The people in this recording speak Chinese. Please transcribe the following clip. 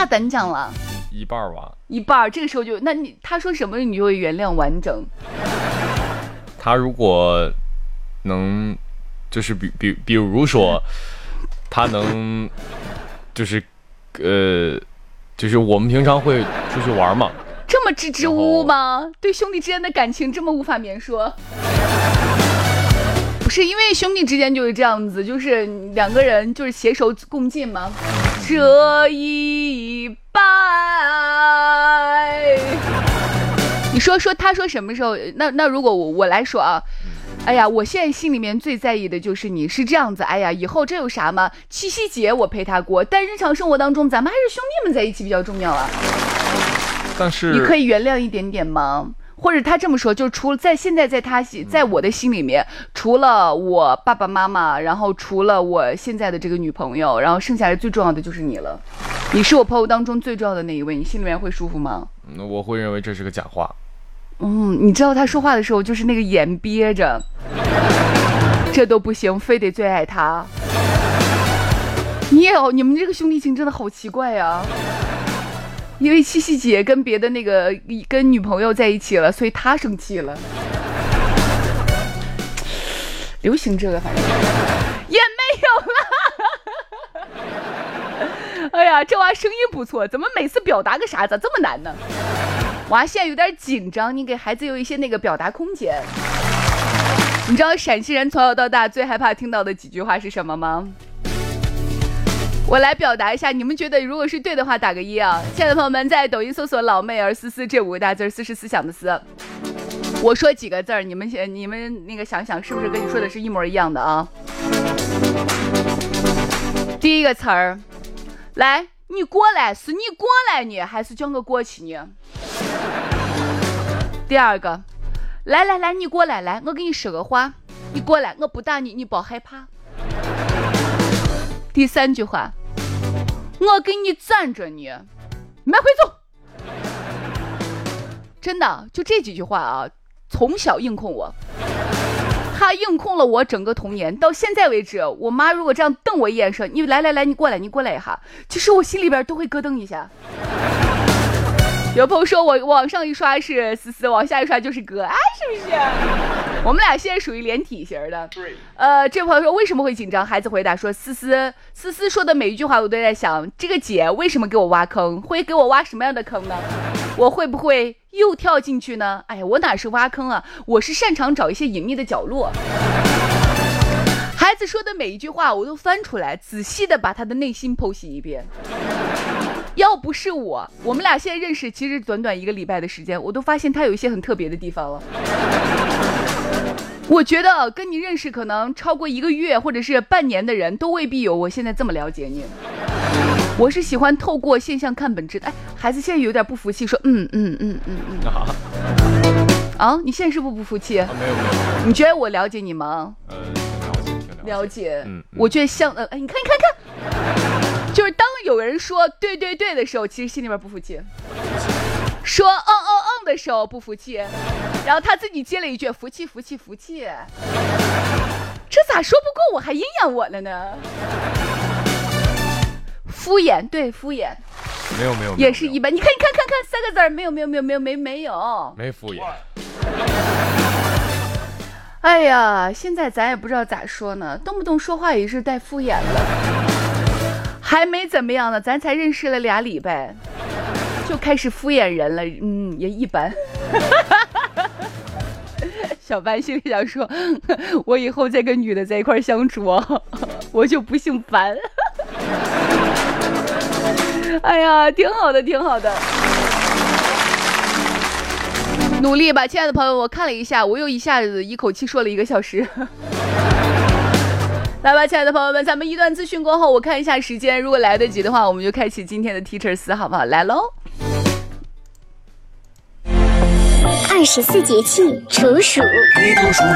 大胆讲了， 一半吧， 一半。这个时候就，那他说什么你就会原谅完整。 他如果能，就是比如说，他能，就是就是我们平常会出去玩嘛。 这么支支吾吾吗？对兄弟之间的感情这么无法言说？不是，因为兄弟之间就是这样子，就是两个人就是携手共进嘛。这一拜，你说他说什么时候？那如果我来说啊，哎呀，我现在心里面最在意的就是你是这样子。哎呀，以后这有啥嘛？七夕节我陪他过，但日常生活当中咱们还是兄弟们在一起比较重要啊。 但是你可以原谅一点点吗？或者他这么说，就除了现在在我的心里面，除了我爸爸妈妈，然后除了我现在的这个女朋友，然后剩下的最重要的就是你了。你是我朋友当中最重要的那一位，你心里面会舒服吗？ 我会认为这是个假话。 你知道他说话的时候就是那个眼憋着，这都不行，非得最爱他。你们这个兄弟情真的好奇怪呀。因为七夕节跟别的那个跟女朋友在一起了，所以他生气了。流行这个反正也没有了。哎呀，这娃声音不错，怎么每次表达个啥咋这么难呢？娃现在有点紧张，你给孩子有一些那个表达空间。你知道陕西人从小到大最害怕听到的几句话是什么吗？我来表达一下，你们觉得如果是对的话打个1啊！亲爱的朋友们，在抖音搜索老妹儿思思这5个大字，思是思想的思。我说几个字儿，你们那个想想是不是跟你说的是一模一样的啊？第一个词儿，来，你过来，是你过来呢，还是叫我过去呢？第二个，来，你过来，来，我跟你说个话，你过来，我不打你，你别害怕。第3句话，我给你攒着呢，慢回走。真的，就这几句话啊，从小硬控我，他硬控了我整个童年，到现在为止，我妈如果这样瞪我一眼说，你来，你过来一下，其实我心里边都会咯噔一下。有朋友说我往上一刷是思思，往下一刷就是哥，哎，是不是？我们俩现在属于连体型的。这朋友说为什么会紧张？孩子回答说，思思说的每一句话我都在想，这个姐为什么给我挖坑？会给我挖什么样的坑呢？我会不会又跳进去呢？哎呀，我哪是挖坑啊，我是擅长找一些隐秘的角落。孩子说的每一句话我都翻出来，仔细的把他的内心剖析一遍。要不是我们俩现在认识其实短短1个礼拜的时间，我都发现他有一些很特别的地方了。我觉得跟你认识可能超过1个月或者是半年的人都未必有我现在这么了解你。我是喜欢透过现象看本质的。哎，孩子现在有点不服气，说啊，你现在是不服气？ 没有。 你觉得我了解你吗？了解。我觉得像你看，就是当有人说对的时候，其实心里边不服气；说的时候不服气，然后他自己接了一句服气。这咋说不过我还阴阳我了呢？敷衍，对，敷衍。 没有， 也是一般。你看3个字，没有， 没敷衍。 哎呀，现在咱也不知道咋说呢，动不动说话也是带敷衍了。还没怎么样呢，咱才认识了2礼拜，就开始敷衍人了。也一般。小白心里想说，我以后再跟女的在一块相处，我就不姓樊。哎呀，挺好的。努力吧，亲爱的朋友，我看了一下，我又一下子一口气说了1个小时。来吧，亲爱的朋友们，咱们一段资讯过后，我看一下时间，如果来得及的话，我们就开启今天的 Teacher 4，好不好？来喽！24节气处暑。